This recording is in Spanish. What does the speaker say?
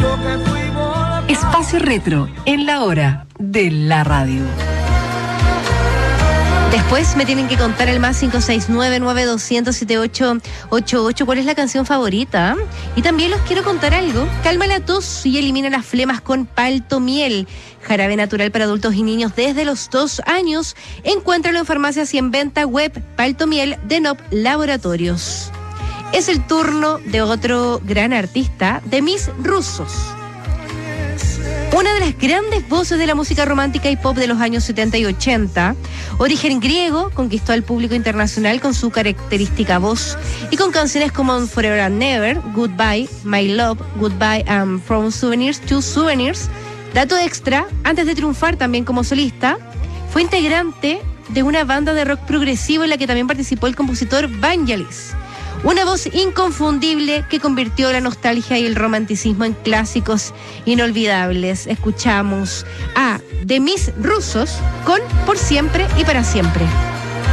Espacio Retro, en la hora de la radio. Después me tienen que contar el más 569-9200-7888 cuál es la canción favorita. Y también los quiero contar algo. Calma la tos y elimina las flemas con Paltomiel. Jarabe natural para adultos y niños desde los 2 años. Encuéntralo en farmacias y en venta web. Paltomiel de Nop Laboratorios. Es el turno de otro gran artista, Demis Roussos. Una de las grandes voces de la música romántica y pop de los años 70 y 80, origen griego, conquistó al público internacional con su característica voz y con canciones como Forever and Never, Goodbye, My Love, Goodbye and From Souvenirs to Souvenirs. Dato extra, antes de triunfar también como solista, fue integrante de una banda de rock progresivo en la que también participó el compositor Vangelis. Una voz inconfundible que convirtió la nostalgia y el romanticismo en clásicos inolvidables. Escuchamos a Demis Roussos con Por Siempre y Para Siempre.